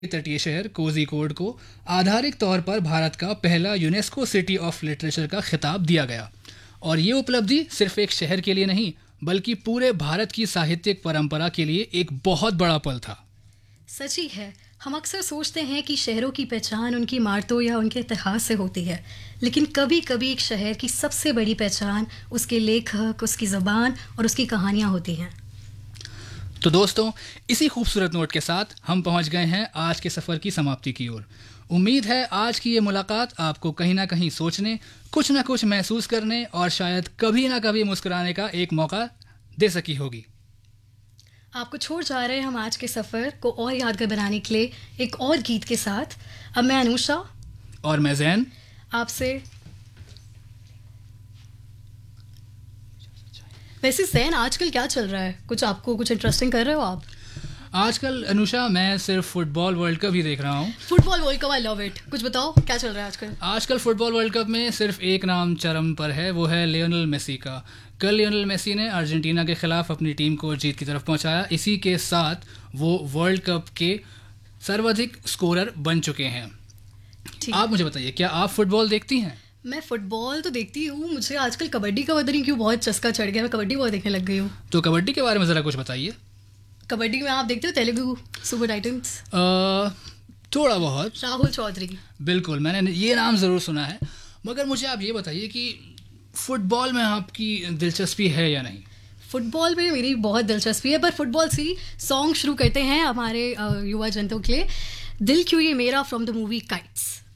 तटीय शहर कोझिकोड को आधारिक तौर पर भारत का पहला यूनेस्को सिटी ऑफ लिटरेचर का खिताब दिया गया। और ये उपलब्धि सिर्फ एक शहर के लिए नहीं बल्कि पूरे भारत की साहित्यिक परंपरा के लिए एक बहुत बड़ा पल था। सच ही है। हम अक्सर सोचते हैं कि शहरों की पहचान उनकी इमारतों या उनके इतिहास से होती है, लेकिन कभी कभी एक शहर की सबसे बड़ी पहचान उसके लेखक, उसकी ज़बान और उसकी कहानियाँ होती हैं। तो दोस्तों, इसी खूबसूरत नोट के साथ हम पहुंच गए हैं आज के सफ़र की समाप्ति की ओर। उम्मीद है आज की ये मुलाकात आपको कहीं ना कहीं सोचने, कुछ ना कुछ महसूस करने और शायद कभी ना कभी मुस्कुराने का एक मौका दे सकी होगी। आपको छोड़ जा रहे हैं हम आज के सफ़र को और यादगार बनाने के लिए एक और गीत के साथ। अब मैं अनुषा और मैं जैन आपसे। वैसे जैन, आजकल क्या चल रहा है? कुछ इंटरेस्टिंग कर रहे हो आप? आजकल अनुषा मैं सिर्फ फुटबॉल वर्ल्ड कप ही देख रहा हूँ। Football world cup, I love it. कुछ बताओ क्या चल रहा है आजकल? आजकल फुटबॉल वर्ल्ड कप में सिर्फ एक नाम चरम पर है, वो है लियोनेल मेसी का। कल लियोनेल मेसी ने अर्जेंटीना के खिलाफ अपनी टीम को जीत की तरफ पहुंचाया। इसी के साथ वो वर्ल्ड कप के सर्वाधिक स्कोरर बन चुके हैं। आप मुझे बताइए, क्या आप फुटबॉल देखती हैं? मैं फुटबॉल तो देखती हूँ, मुझे आजकल कबड्डी का पता नहीं क्यों बहुत चस्का चढ़ गया। मैं कबड्डी बहुत देखने लग गई हूँ। तो कबड्डी के बारे में ज़रा कुछ बताइए। कबड्डी में आप देखते हो तेलुगु सुपर टाइटंस? थोड़ा बहुत। राहुल चौधरी, बिल्कुल, मैंने ये नाम ज़रूर सुना है। मगर मुझे आप ये बताइए कि फुटबॉल में आपकी दिलचस्पी है या नहीं? फुटबॉल में मेरी बहुत दिलचस्पी है, पर फुटबॉल से ही सॉन्ग शुरू करते हैं हमारे युवा जनता के लिए। दिल क्यों ये मेरा फ्रॉम द मूवी काइट्स।